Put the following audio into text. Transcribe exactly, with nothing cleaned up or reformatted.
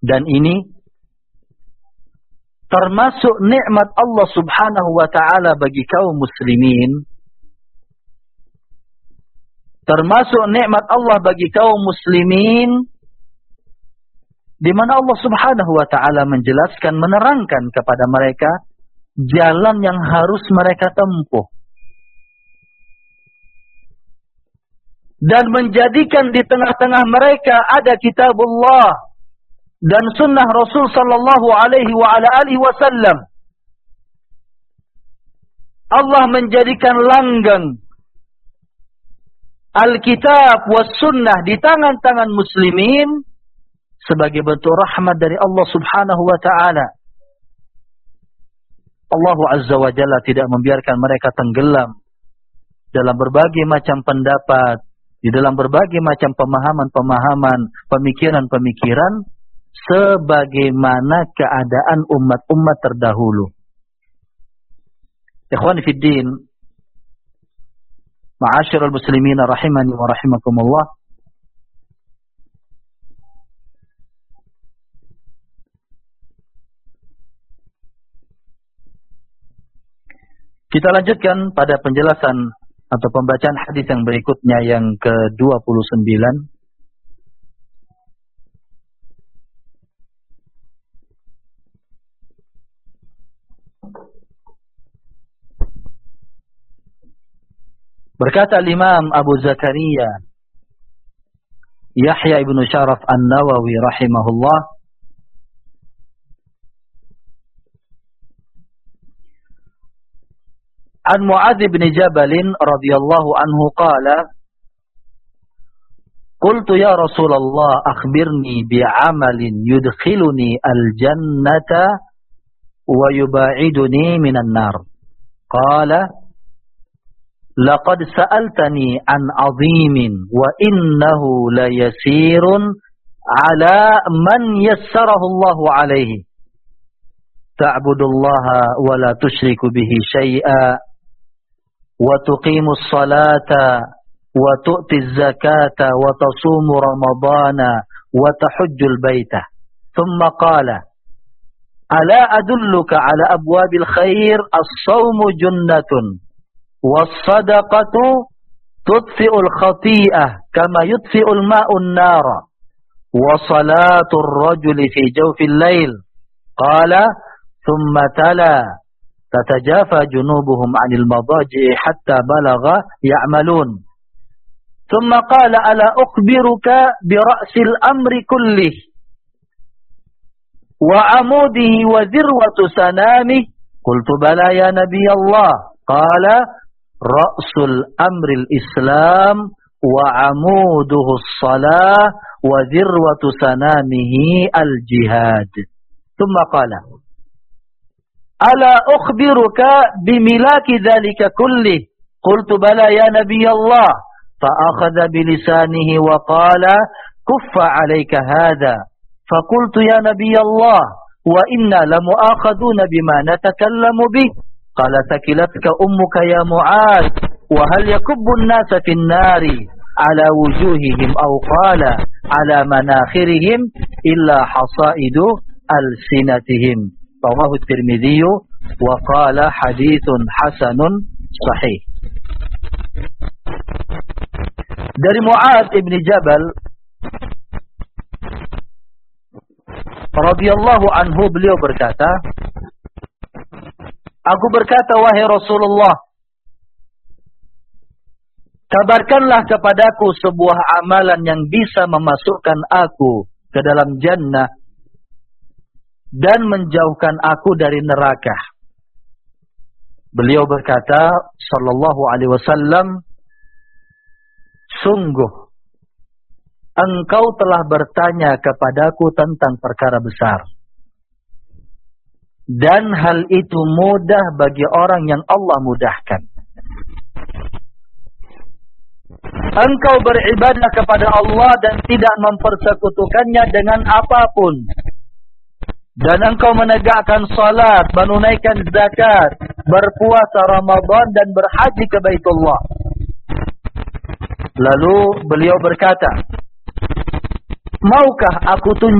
Dan ini termasuk nikmat Allah Subhanahu wa taala bagi kaum muslimin. Termasuk nikmat Allah bagi kaum muslimin di mana Allah Subhanahu wa taala menjelaskan, menerangkan kepada mereka jalan yang harus mereka tempuh. Dan menjadikan di tengah-tengah mereka ada kitabullah dan sunnah Rasul sallallahu alaihi wa ala alihi wasallam. Allah menjadikan langgang Alkitab was sunnah di tangan-tangan muslimin sebagai bentuk rahmat dari Allah Subhanahu wa taala. Allah Azza wa Jalla tidak membiarkan mereka tenggelam dalam berbagai macam pendapat, di dalam berbagai macam pemahaman-pemahaman, pemikiran-pemikiran, sebagaimana keadaan umat-umat terdahulu. Ikhwan fiddin, ma'asyiral muslimin rahimani wa rahimakumullah. Kita lanjutkan pada penjelasan atau pembacaan hadis yang berikutnya, yang ke dua puluh sembilan. Berkata Imam Abu Zakaria Yahya ibn Sharaf An-Nawawi rahimahullah, an Mu'adz bin Jabal radhiyallahu anhu qala, qultu ya Rasulullah akhbirni bi'amalin yudkhiluni al-jannata wa yuba'iduni minan nar. Qala laqad sa'altani an 'azimin wa innahu la yasirun 'ala man yassarahu Allahu 'alaihi. Ta'budullaha wa la tusyriku bihi syai'a wa tuqimus salata wa tu'tiz zakata wa tasumu ramadana wa tahujjul baita. Thumma qala ala adulluka ala abwabil khair as-sawmu junnatun was-sadaqatu tudfi'ul khati'ah kama yudfi'ul ma'un nara wa salatur rajuli fi jawfil lail. Qala thumma tala tatajafa junubuhum 'anil madaji' hatta balagha ya'malun. Thumma qala ala ukhbiruka bi ra'sil amri kullih wa 'amudihi wa zirwatu sanamih. Qultu bala ya nabiy Allah. Qala ra'sul amril islam wa 'amuduhu as-salah wa zirwatu sanamihi al-jihad. Thumma qala ala ukhbiruka bimilaki dhalika kullih. Qultu bala ya nabiy Allah. Fa'akhadha bilisanihi wa qala kuffa alayka hadha. Faqultu ya nabiy Allah wa inna lamu'akhaduna bima natakallamu bih. Qala takilatka ummuka ya Mu'adz wa hal yakubbu an-nasa fi an-nari ala wujuhihim aw qala ala manakhirihim illa hasaidu alsinatihim. Rawahu Tirmidzi wa qala haditsun hasanun sahih. Dari Mu'adz ibn Jabal radhiyallahu anhu, beliau berkata, aku berkata, wahai Rasulullah, kabarkanlah kepadaku sebuah amalan yang bisa memasukkan aku ke dalam jannah dan menjauhkan aku dari neraka. Beliau berkata sallallahu alaihi wasallam, sungguh engkau telah bertanya kepadaku tentang perkara besar, dan hal itu mudah bagi orang yang Allah mudahkan. Engkau beribadah kepada Allah dan tidak mempersekutukannya dengan apapun. Dan engkau menegakkan salat, menunaikan zakat, berpuasa Ramadan dan berhaji ke Baitullah. Lalu beliau berkata, maukah aku tunjukkan